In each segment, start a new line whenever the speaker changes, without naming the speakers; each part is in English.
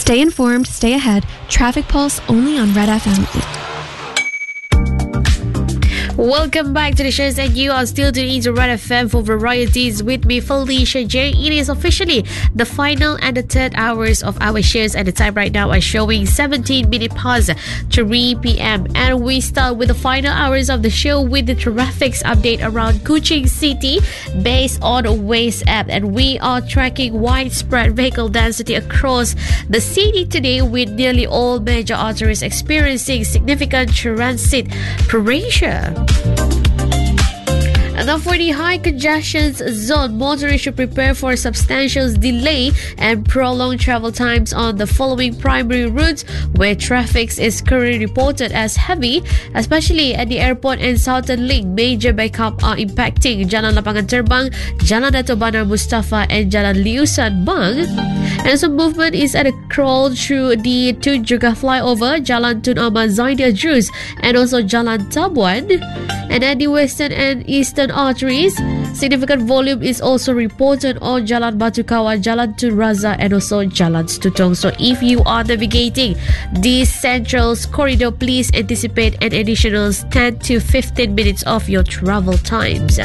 Stay informed, stay ahead. Traffic Pulse only on Red FM.
Welcome back to the shows, and you are still tuning into Red FM for varieties with me, Felicia J. It is officially the final and the third hours of our shows, and the time right now are showing 17 minutes past 3 p.m. And we start with the final hours of the show with the traffic update around Kuching City based on Waze app, and we are tracking widespread vehicle density across the city today, with nearly all major arteries experiencing significant transit pressure. And now for the high congestion zone, motorists should prepare for substantial delay and prolonged travel times on the following primary routes where traffic is currently reported as heavy, especially at the airport and Southern Link. Major backup are impacting Jalan Lapangan Terbang, Jalan Dato' Banar Mustafa, and Jalan Liusan Bang. And some movement is at a crawl through the Tun Juga flyover, Jalan Tun Ahmad Zainal Juz, and also Jalan Tabuan. And at the western and eastern arteries, significant volume is also reported on Jalan Batu Kawah, Jalan Tun Razak, and also Jalan Stutong. So if you are navigating these central corridor, please anticipate an additional 10 to 15 minutes of your travel times.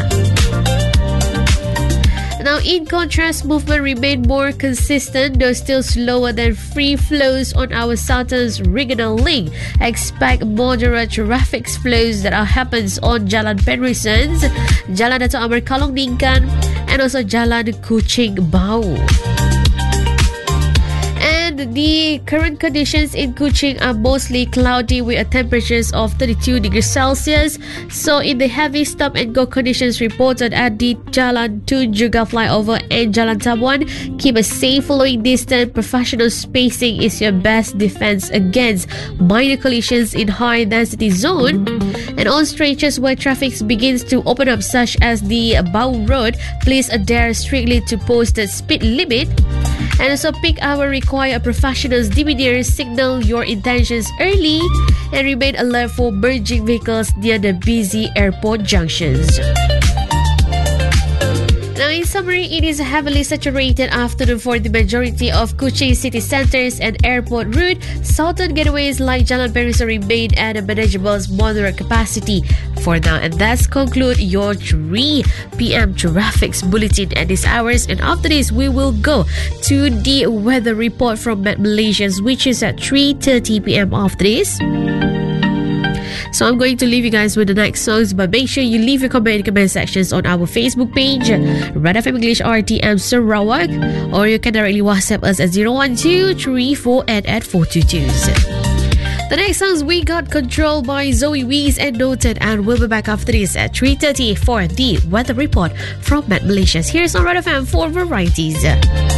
Now, in contrast, movement remained more consistent, though still slower than free flows on our southern regional link. Expect moderate traffic flows that happens on Jalan Penrisons, Jalan Dato' Amar Kalong Ningkan, and also Jalan Kuching Bau. The current conditions in Kuching are mostly cloudy with temperatures of 32 degrees Celsius. So in the heavy stop and go conditions reported at the Jalan Tun Juga flyover and Jalan Tabuan, keep a safe following distance. Professional spacing is your best defense against minor collisions in high density zone. And on stretches where traffic begins to open up, such as the Bau Road, please adhere strictly to posted speed limit. And also peak hour require professionals diminuer, signal your intentions early, and remain alert for merging vehicles near the busy airport junctions. Now, in summary, it is a heavily saturated afternoon for the majority of Kuching city centers and airport route. Southern gateways like Jalan Penrisons remain at a manageable moderate capacity for now. And that's conclude your 3 p.m. traffic bulletin at these hours. And after this, we will go to the weather report from Met Malaysia, which is at 3:30 p.m. after this. So I'm going to leave you guys with the next songs, but make sure you leave your comment in the comment sections on our Facebook page, Red FM English RTM Sarawak, or you can directly WhatsApp us at 012-3488-422. The next songs we got Control by Zoe Wees and Noted, and we'll be back after this at 3:30 for the weather report from Met Malaysia. Here's on Red FM for varieties.